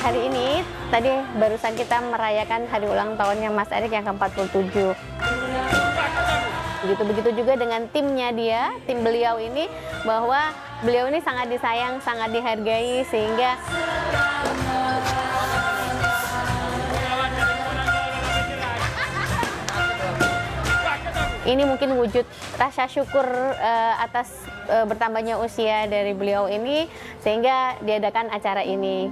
Hari ini, tadi barusan kita merayakan hari ulang tahunnya Mas Erik yang ke-47. Begitu juga dengan timnya dia, tim beliau ini, bahwa beliau ini sangat disayang, sangat dihargai, sehingga ini mungkin wujud rasa syukur atas bertambahnya usia dari beliau ini, sehingga diadakan acara ini.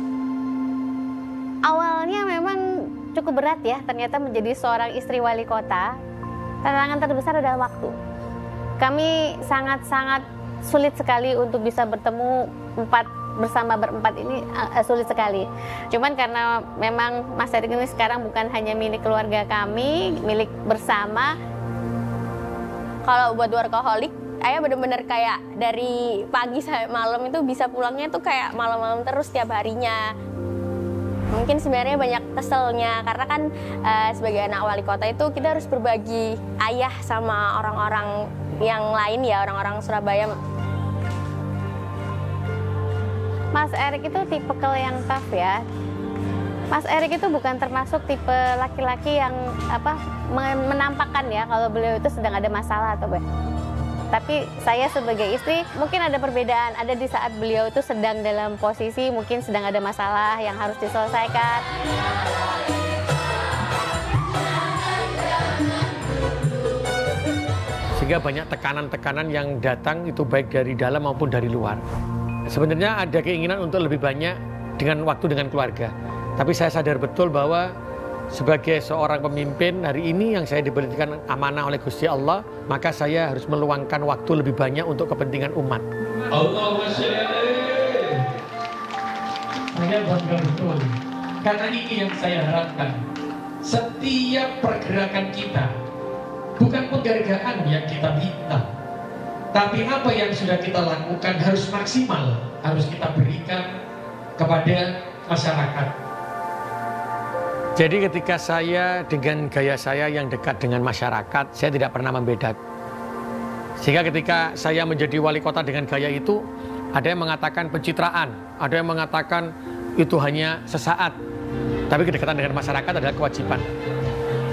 Awalnya memang cukup berat ya, ternyata menjadi seorang istri wali kota. Tantangan terbesar adalah waktu. Kami sangat-sangat sulit sekali untuk bisa bertemu berempat ini sulit sekali. Cuman karena memang Mas Erik ini sekarang bukan hanya milik keluarga kami, milik bersama. Kalau buat workaholic, ayah bener-bener kayak dari pagi sampai malam itu bisa pulangnya tuh kayak malam-malam terus tiap harinya. Mungkin sebenarnya banyak keselnya karena kan sebagai anak wali kota itu kita harus berbagi ayah sama orang-orang yang lain ya, orang-orang Surabaya. Mas Erik itu tipe yang tough ya. Mas Erik itu bukan termasuk tipe laki-laki yang menampakkan ya kalau beliau itu sedang ada masalah atau tapi saya sebagai istri mungkin ada perbedaan. Ada di saat beliau itu sedang dalam posisi mungkin sedang ada masalah yang harus diselesaikan. Sehingga banyak tekanan-tekanan yang datang itu baik dari dalam maupun dari luar. Sebenarnya ada keinginan untuk lebih banyak dengan waktu dengan keluarga. Tapi saya sadar betul bahwa sebagai seorang pemimpin hari ini yang saya diberikan amanah oleh Gusti Allah, maka saya harus meluangkan waktu lebih banyak untuk kepentingan umat. Allahumma sholli. Saya bangga betul. Karena ini yang saya harapkan. Setiap pergerakan kita bukan penghargaan yang kita minta, tapi apa yang sudah kita lakukan harus maksimal, harus kita berikan kepada masyarakat. Jadi ketika saya dengan gaya saya yang dekat dengan masyarakat, saya tidak pernah membedakan. Sehingga ketika saya menjadi wali kota dengan gaya itu, ada yang mengatakan pencitraan, ada yang mengatakan itu hanya sesaat. Tapi kedekatan dengan masyarakat adalah kewajiban.